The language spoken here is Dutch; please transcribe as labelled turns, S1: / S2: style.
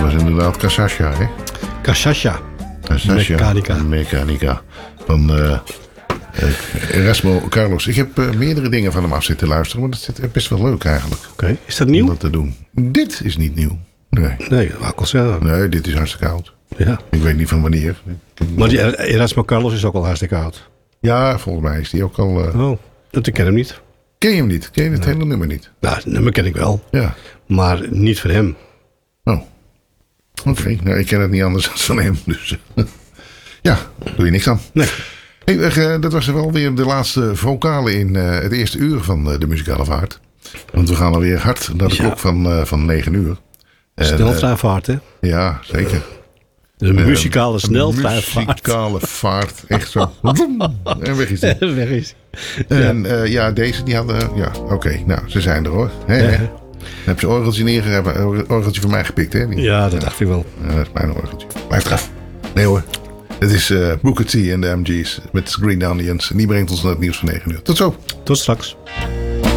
S1: was inderdaad Kasasha, hè?
S2: Kasasha.
S1: Mechanica. Van Erasmo Carlos. Ik heb meerdere dingen van hem af zitten luisteren. Maar dat is best wel leuk eigenlijk.
S2: Oké. Is dat nieuw?
S1: Om dat te doen. Dit is niet nieuw. Nee,
S2: dat wou ik al zeggen.
S1: Nee, dit is hartstikke oud.
S2: Ja.
S1: Ik weet niet van wanneer.
S2: Maar die Erasmo Carlos is ook al hartstikke oud.
S1: Ja, volgens mij is die ook al...
S2: Ik ken hem niet.
S1: Ken je hem niet? Ken je het hele nummer niet?
S2: Nou, het nummer ken ik wel.
S1: Ja.
S2: Maar niet van hem.
S1: Oh. Oké. Nou, ik ken het niet anders dan van hem. Dus ja, doe je niks aan.
S2: Nee.
S1: Hey, dat was wel weer de laatste vocale in het eerste uur van de muzikale vaart. Want we gaan alweer hard naar de klok van 9 uur.
S2: Sneltreinvaart, hè?
S1: Ja, zeker.
S2: De muzikale sneltreinvaart.
S1: Muzikale vaart. Echt zo. En weg is die.
S2: Weg is
S1: die. En deze die hadden... Ja, oké. Nou, ze zijn er hoor. Dan heb je orgeltje van mij gepikt, hè?
S2: Ja, dat dacht ik wel.
S1: Ja, dat is mijn orgeltje. Blijf eraf. Nee hoor. Het is Booker T en de MG's met Green Onions. En die brengt ons naar het nieuws van 9 uur. Tot zo.
S2: Tot straks.